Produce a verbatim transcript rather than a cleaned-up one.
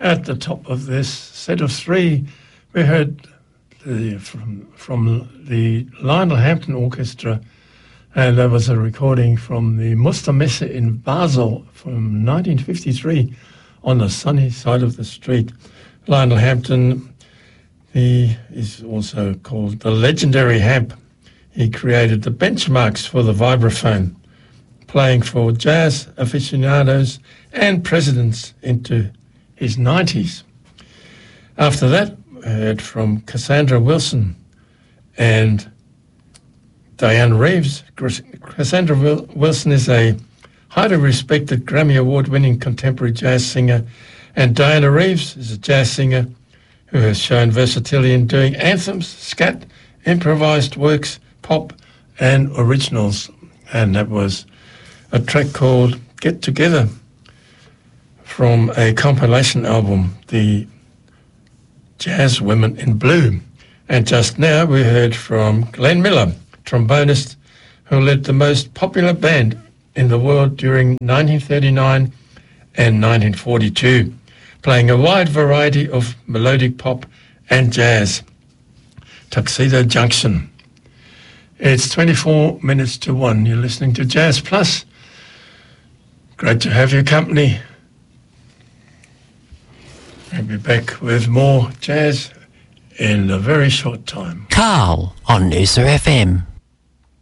At the top of this set of three, we heard the, from, from the Lionel Hampton Orchestra, and that was a recording from the Mustermesse in Basel from nineteen fifty-three on the sunny side of the street. Lionel Hampton, he is also called the legendary Hamp. He created the benchmarks for the vibraphone, playing for jazz aficionados and presidents into his nineties. After that, we heard from Cassandra Wilson and Diane Reeves. Cassandra Wilson is a highly respected Grammy Award-winning contemporary jazz singer, and Diana Reeves is a jazz singer who has shown versatility in doing anthems, scat, improvised works, pop, and originals. And that was a track called Get Together from a compilation album, The Jazz Women in Blue. And just now we heard from Glenn Miller, trombonist who led the most popular band in the world during nineteen thirty-nine and nineteen forty-two, playing a wide variety of melodic pop and jazz. Tuxedo Junction. It's twenty-four minutes to one. You're listening to Jazz Plus. Great to have your company. I'll be back with more jazz in a very short time. Carl on Noosa F M.